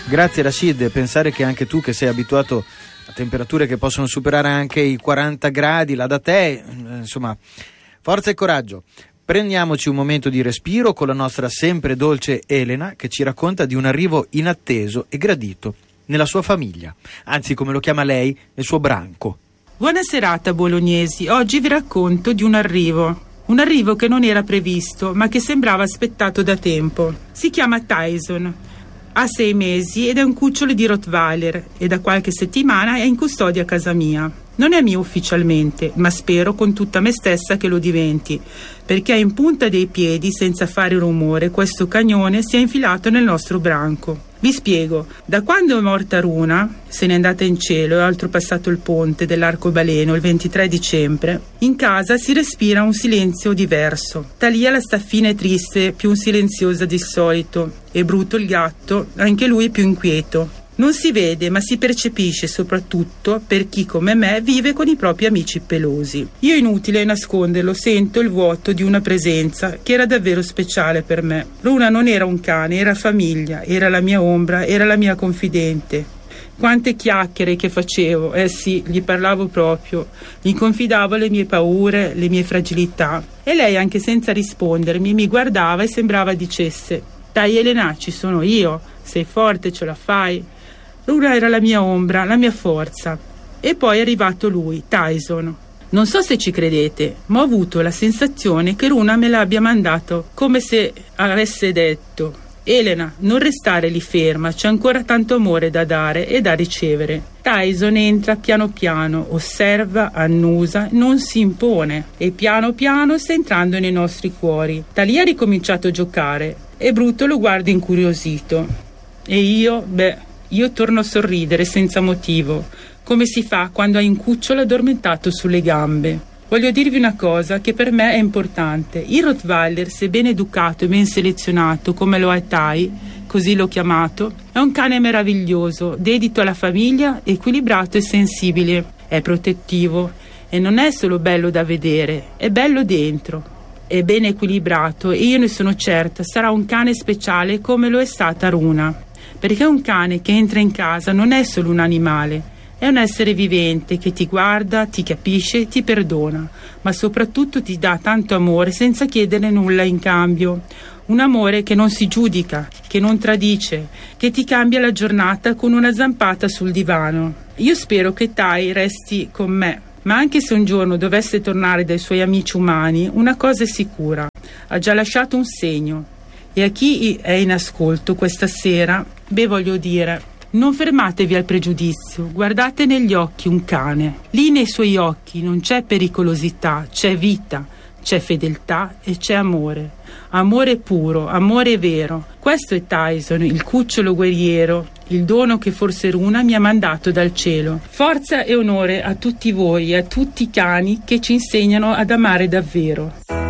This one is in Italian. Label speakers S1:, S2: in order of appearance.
S1: Grazie Rashid, pensare che anche tu che sei abituato a temperature che possono superare anche i 40 gradi, là da te, insomma, forza e coraggio. Prendiamoci un momento di respiro con la nostra sempre dolce Elena, che ci racconta di un arrivo inatteso e gradito nella sua famiglia, anzi come lo chiama lei, nel suo branco.
S2: Buona serata bolognesi, oggi vi racconto di un arrivo che non era previsto ma che sembrava aspettato da tempo. Si chiama Tyson, ha 6 mesi ed è un cucciolo di Rottweiler e da qualche settimana è in custodia a casa mia. Non è mio ufficialmente, ma spero con tutta me stessa che lo diventi, perché in punta dei piedi, senza fare rumore, questo cagnone si è infilato nel nostro branco. Vi spiego, da quando è morta Runa, se n'è andata in cielo e ha oltrepassato il ponte dell'arcobaleno il 23 dicembre, in casa si respira un silenzio diverso. Talia la staffina è triste, più silenziosa di solito, e Bruto il gatto, anche lui più inquieto. Non si vede, ma si percepisce soprattutto per chi come me vive con i propri amici pelosi. Io è inutile nasconderlo, sento il vuoto di una presenza che era davvero speciale per me. Runa non era un cane, era famiglia, era la mia ombra, era la mia confidente. Quante chiacchiere che facevo, sì, gli parlavo proprio, gli confidavo le mie paure, le mie fragilità. E lei, anche senza rispondermi, mi guardava e sembrava dicesse: dai Elena, ci sono io, sei forte, ce la fai. Runa era la mia ombra, la mia forza. E poi è arrivato lui, Tyson. Non so se ci credete, ma ho avuto la sensazione che Runa me l'abbia mandato, come se avesse detto: Elena, non restare lì ferma, c'è ancora tanto amore da dare e da ricevere. Tyson entra piano piano, osserva, annusa, non si impone e piano piano sta entrando nei nostri cuori. Talia ha ricominciato a giocare e Bruto lo guarda incuriosito. E io torno a sorridere senza motivo, come si fa quando hai un cucciolo addormentato sulle gambe. Voglio dirvi una cosa che per me è importante. Il Rottweiler, se ben educato e ben selezionato come lo è Tai, così l'ho chiamato, è un cane meraviglioso, dedito alla famiglia, equilibrato e sensibile. È protettivo e non è solo bello da vedere, è bello dentro. È ben equilibrato e io ne sono certa sarà un cane speciale come lo è stata Runa. Perché un cane che entra in casa non è solo un animale, è un essere vivente che ti guarda, ti capisce, ti perdona, ma soprattutto ti dà tanto amore senza chiedere nulla in cambio. Un amore che non si giudica, che non tradisce, che ti cambia la giornata con una zampata sul divano. Io spero che Tai resti con me, ma anche se un giorno dovesse tornare dai suoi amici umani, una cosa è sicura: ha già lasciato un segno. E a chi è in ascolto questa sera, voglio dire, non fermatevi al pregiudizio, guardate negli occhi un cane. Lì nei suoi occhi non c'è pericolosità, c'è vita, c'è fedeltà e c'è amore. Amore puro, amore vero. Questo è Tyson, il cucciolo guerriero, il dono che forse Runa mi ha mandato dal cielo. Forza e onore a tutti voi e a tutti i cani che ci insegnano ad amare davvero.